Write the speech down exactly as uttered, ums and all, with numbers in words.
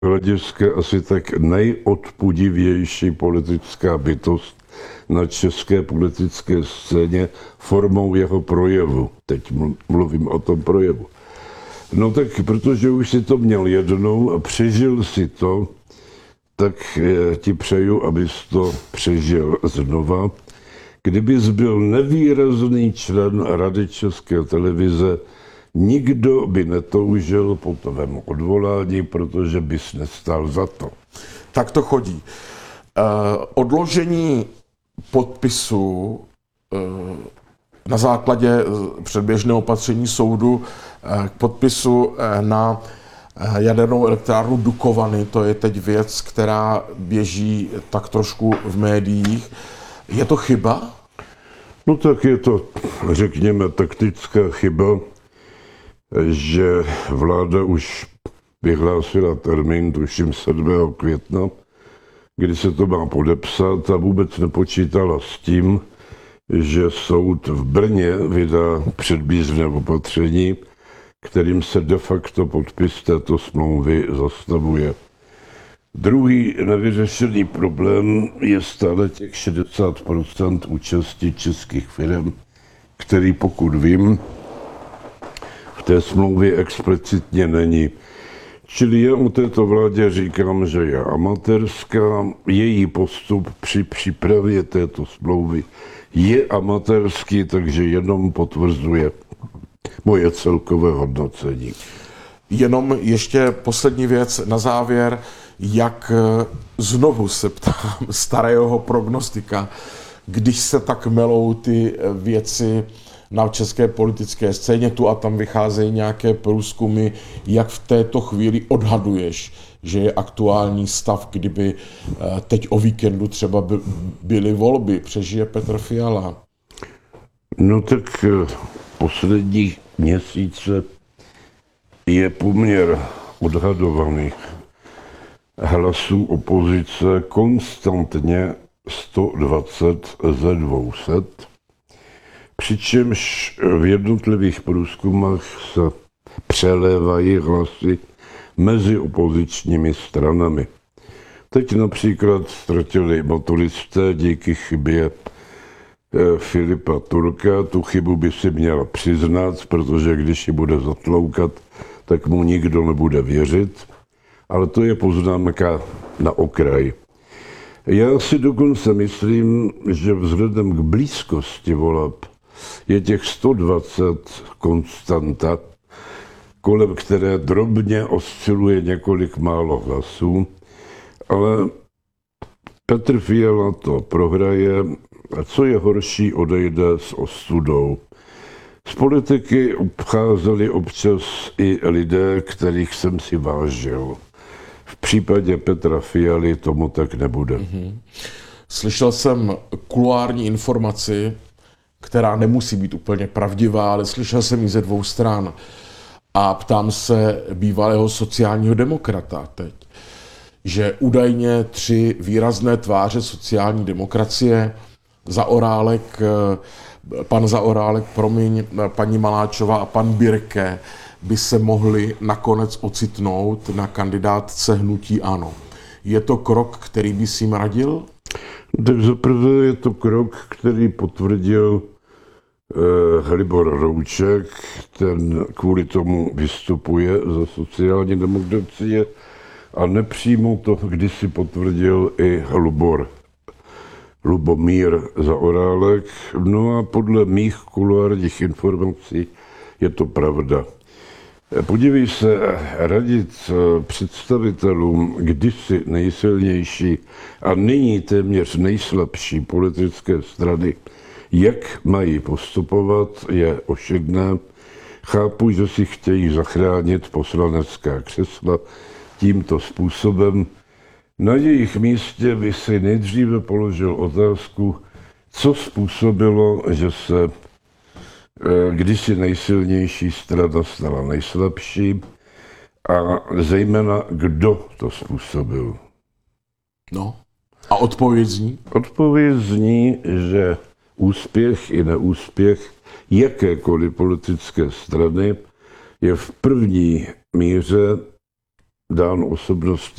hlediska asi tak nejodpudivější politická bytost na české politické scéně formou jeho projevu. Teď mluvím o tom projevu. No tak, protože už si to měl jednou a přežil si to, tak ti přeju, abys to přežil znova. Kdybys byl nevýrazný člen Rady České televize, nikdo by netoužil po tvém odvolání, protože bys nestál za to. Tak to chodí. Eh, odložení podpisu eh, na základě předběžného opatření soudu eh, k podpisu eh, na eh, jadernou elektrárnu Dukovany, to je teď věc, která běží tak trošku v médiích. Je to chyba? No tak je to, řekněme, taktická chyba, že vláda už vyhlásila termín, tuším sedmého května, kdy se to má podepsat a vůbec nepočítala s tím, že soud v Brně vydá předběžné opatření, kterým se de facto podpis této smlouvy zastavuje. Druhý nevyřešený problém je stále těch šedesát procent účasti českých firm, který, pokud vím, v té smlouvě explicitně není. Čili já o této vládě říkám, že je amatérská, její postup při přípravě této smlouvy je amatérský, takže jenom potvrzuje moje celkové hodnocení. Jenom ještě poslední věc na závěr, jak znovu se ptám starého prognostika, když se tak melou ty věci na české politické scéně, tu a tam vycházejí nějaké průzkumy, jak v této chvíli odhaduješ, že je aktuální stav, kdyby teď o víkendu třeba byly volby, přežije Petr Fiala? No tak poslední měsíce je poměr odhadovaných hlasů opozice konstantně sto dvacet ze dvou set, přičemž v jednotlivých průzkumech se přelévají hlasy mezi opozičními stranami. Teď například ztratili motoristé díky chybě Filipa Turka. Tu chybu by si měl přiznat, protože když ji bude zatloukat, tak mu nikdo nebude věřit. Ale to je poznámka na okraj. Já si dokonce myslím, že vzhledem k blízkosti voleb je těch sto dvacet konstanta, kolem které drobně osciluje několik málo hlasů, ale Petr Fiala to prohraje a co je horší, odejde s ostudou. Z politiky obcházeli občas i lidé, kterých jsem si vážil. V případě Petra Fialy tomu tak nebude. Mm-hmm. Slyšel jsem kuloární informaci, která nemusí být úplně pravdivá, ale slyšel jsem ji ze dvou stran. A ptám se bývalého sociálního demokrata teď, že údajně tři výrazné tváře sociální demokracie, Zaorálek, pan Zaorálek, promiň, paní Maláčová a pan Birke, by se mohli nakonec ocitnout na kandidátce hnutí ANO. Je to krok, který by si jim radil? Tak zaprvé je to krok, který potvrdil eh, Libor Rouček, ten kvůli tomu vystupuje za sociální demokracie a nepřímo to kdysi potvrdil i Lubor. Lubomír Zaorálek. No a podle mých kuloárních informací je to pravda. Podívej se, radit představitelům kdysi nejsilnější a nyní téměř nejslabší politické strany, jak mají postupovat, je ošidné. Chápu, že si chtějí zachránit poslanecká křesla tímto způsobem. Na jejich místě by si nejdříve položil otázku, co způsobilo, že se kdysi nejsilnější strana stala nejslabší a zejména kdo to způsobil. No a odpověď zní? Odpověď zní, že úspěch i neúspěch jakékoliv politické strany je v první míře dán osobností